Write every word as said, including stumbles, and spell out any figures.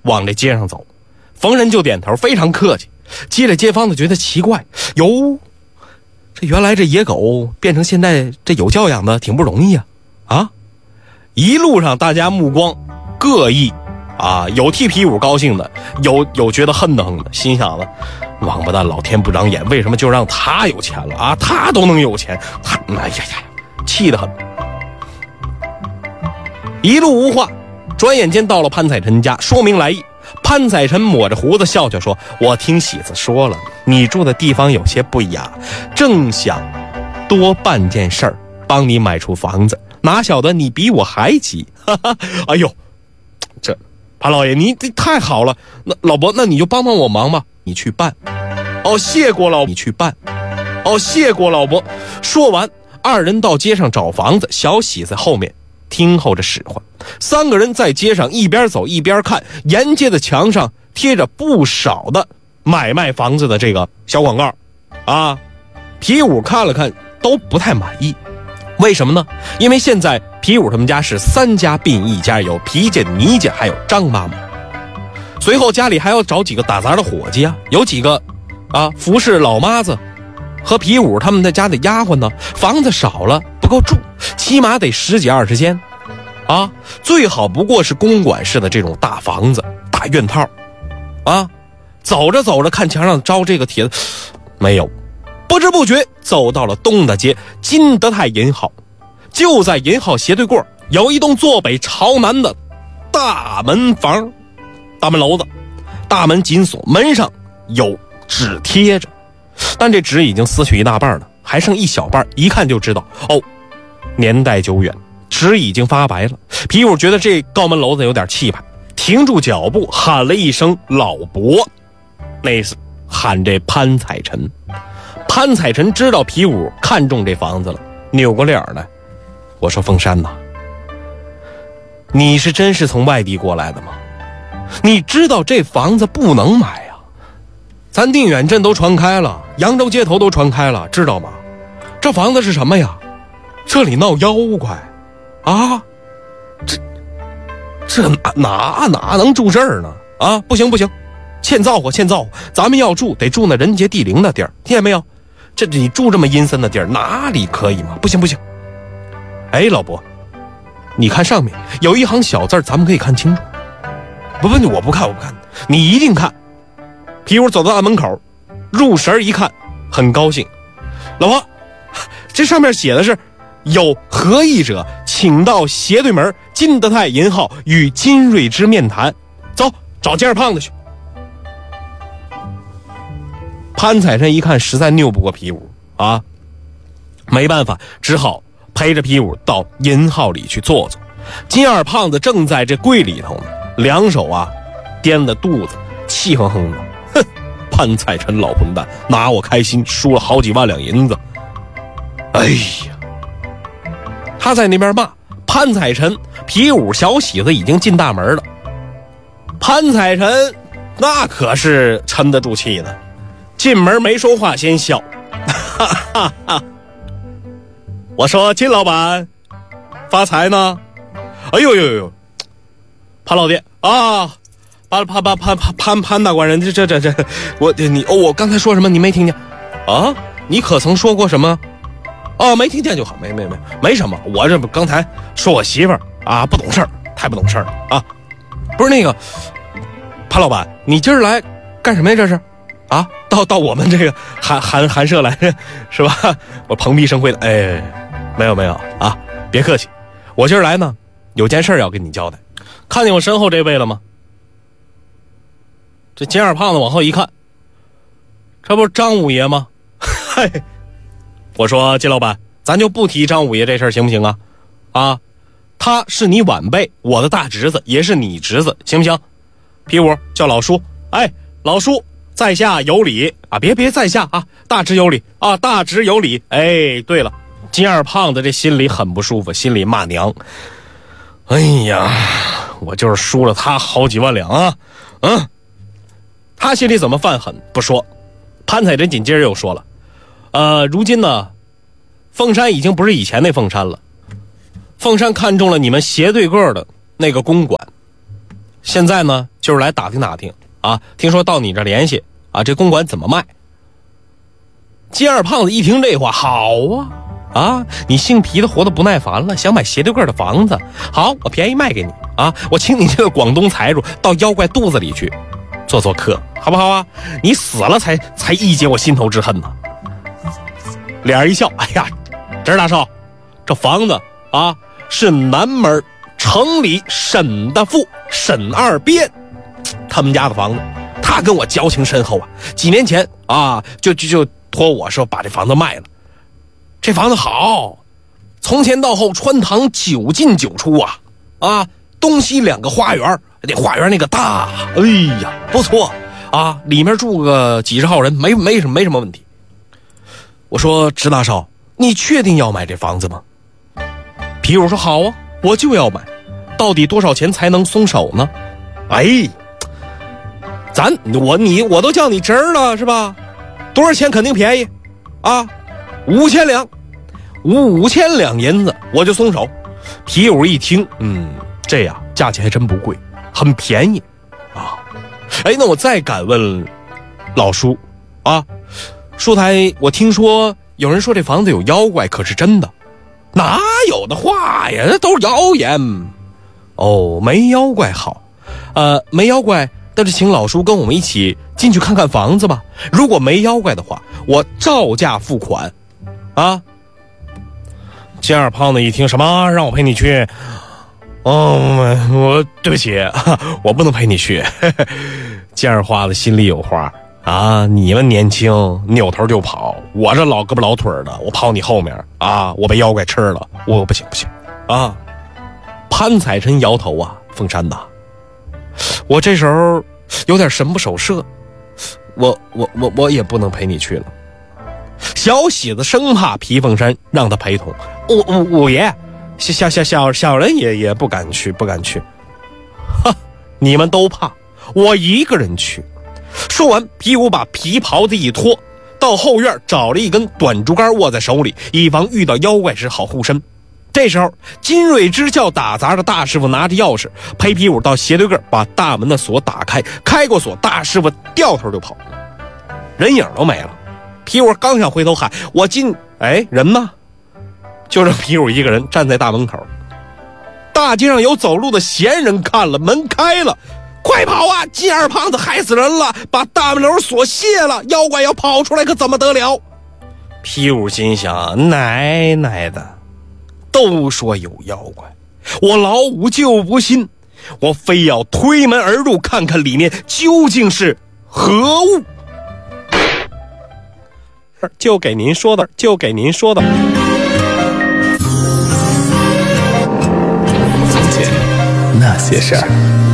往这街上走。逢人就点头，非常客气。接着街坊的觉得奇怪，哟，这原来这野狗变成现在这有教养的挺不容易啊！啊，一路上大家目光各异啊，有替皮五高兴的，有有觉得恨得很的，心想了，王八蛋，老天不长眼，为什么就让他有钱了啊？他都能有钱，他哎呀呀，气得很。一路无话，转眼间到了潘彩臣家，说明来意。潘彩臣抹着胡子笑笑说，我听喜子说了，你住的地方有些不雅，正想多办件事儿，帮你买处房子，哪晓得你比我还急。哈哈，哎呦，这潘老爷你这太好了，那老伯那你就帮帮我忙吧，你去办。哦，谢过老，你去办。哦，谢过老伯。说完，二人到街上找房子，小喜在后面听候着使唤。三个人在街上一边走一边看，沿街的墙上贴着不少的买卖房子的这个小广告啊。皮五看了看都不太满意，为什么呢？因为现在皮五他们家是三家并一家，有皮家、倪家还有张妈妈。随后家里还要找几个打杂的伙计啊，有几个啊服侍老妈子和皮五他们在家的丫鬟呢。房子少了不够住，起码得十几二十间啊，最好不过是公馆式的这种大房子大院套啊。走着走着看墙上招这个帖子没有，不知不觉走到了东大街金德泰银号。就在银号斜对过有一栋坐北朝南的大门房，大门楼子，大门紧锁，门上有纸贴着，但这纸已经撕去一大半了，还剩一小半，一看就知道哦，年代久远，纸已经发白了。皮五觉得这高门楼子有点气派，停住脚步喊了一声老伯，那是喊这潘彩臣。潘彩臣知道皮五看中这房子了，扭过脸来，我说凤山呐，你是真是从外地过来的吗？你知道这房子不能买啊，咱定远镇都传开了，扬州街头都传开了，知道吗？这房子是什么呀？这里闹妖怪啊，这这哪哪哪能住这儿呢？啊，不行不行，欠造化欠造化，咱们要住得住那人杰地灵的地儿，听见没有？这你住这么阴森的地儿，哪里可以吗？不行不行。哎，老伯，你看上面有一行小字，咱们可以看清楚。不不，我不看我不看，你一定看。皮五走到大门口，入神一看，很高兴。老婆，这上面写的是有合意者请到斜对门金德泰银号与金瑞之面谈，走找尖儿胖子去。潘彩臣一看实在拗不过皮五啊，没办法，只好陪着皮五到银号里去坐坐。金二胖子正在这柜里头呢，两手啊掂着肚子，气哼哼的。哼，潘彩臣老混蛋，拿我开心，输了好几万两银子。哎呀，他在那边骂潘彩臣，皮五小喜子已经进大门了。潘彩臣那可是沉得住气的，进门没说话先笑，哈哈哈。我说金老板发财呢？哎呦呦呦，潘老爹啊，潘潘潘潘潘潘潘大官人，这这这这，我你哦，我刚才说什么你没听见啊？你可曾说过什么？哦，没听见就好，没没没没什么。我这不刚才说我媳妇儿啊不懂事儿，太不懂事儿了啊！不是那个潘老板，你今儿来干什么呀？这是啊，到到我们这个寒寒寒舍来是吧？我蓬荜生辉的，哎，没有没有啊，别客气，我今儿来呢，有件事要跟你交代。看见我身后这位了吗？这金二胖子往后一看，这不是张五爷吗？嗨。我说金老板，咱就不提张五爷这事儿行不行啊？啊，他是你晚辈，我的大侄子，也是你侄子，行不行？皮五叫老叔，哎，老叔在下有礼啊！别别在下啊，大侄有礼啊，大侄有礼。哎，对了，金二胖子这心里很不舒服，心里骂娘。哎呀，我就是输了他好几万两啊！嗯，他心里怎么犯狠不说。潘彩珍紧接着又说了。呃，如今呢，凤山已经不是以前那凤山了。凤山看中了你们斜对个的那个公馆， 现在呢就是来打听打听啊，听说到你这联系啊，这公馆怎么卖？金二胖子一听这话，好啊啊，你姓皮的活得不耐烦了，想买斜对个的房子，好，我便宜卖给你啊，我请你这个广东财主到妖怪肚子里去做做客，好不好啊？你死了才才一解我心头之恨呢。脸一笑，哎呀，这大少，这房子啊是南门城里沈大富沈二边他们家的房子，他跟我交情深厚啊，几年前啊就就就托我说把这房子卖了。这房子好，从前到后穿堂九进九出啊啊，东西两个花园，这花园那个大，哎呀不错啊，里面住个几十号人，没没什么没什么问题。我说直大少，你确定要买这房子吗？皮友说好啊，我就要买，到底多少钱才能松手呢？哎，咱我你我都叫你侄儿了是吧？多少钱肯定便宜啊，五千两，五五千两银子我就松手。皮友一听，嗯，这样价钱还真不贵，很便宜啊。哎，那我再敢问老叔啊，书台，我听说有人说这房子有妖怪，可是真的？哪有的话呀，那都是谣言。哦，没妖怪好，呃，没妖怪，但是请老叔跟我们一起进去看看房子吧。如果没妖怪的话，我照价付款。啊！金二胖子一听，什么让我陪你去？哦，我对不起，我不能陪你去。金二花子心里有话啊！你们年轻，扭头就跑，我这老胳膊老腿的，我跑你后面啊！我被妖怪吃了，我不行不行啊！潘彩臣摇头啊，凤山呐，我这时候有点神不守舍，我我我我也不能陪你去了。小喜子生怕皮凤山让他陪同，五五五爷，小小小小人也也不敢去，不敢去。哈，你们都怕，我一个人去。说完，皮武把皮袍子一脱，到后院找了一根短竹竿握在手里，以防遇到妖怪时好护身。这时候，金瑞支教打杂的大师傅拿着钥匙，陪皮武到斜对个把大门的锁打开，开过锁，大师傅掉头就跑，人影都没了。皮武刚想回头喊我进，哎，人呢？就剩皮武一个人站在大门口。大街上有走路的闲人看了，门开了，快跑啊！金二胖子害死人了，把大门楼锁卸了，妖怪要跑出来可怎么得了？皮武心想，奶奶的，都说有妖怪，我老五就不信，我非要推门而入，看看里面究竟是何物。就给您说的，就给您说的。 从前那些事儿。